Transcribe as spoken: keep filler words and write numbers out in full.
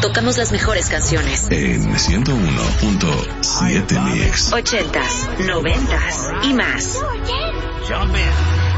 tocamos las mejores canciones. En ciento uno punto siete Mix. Ochentas, noventas y más. Jump in.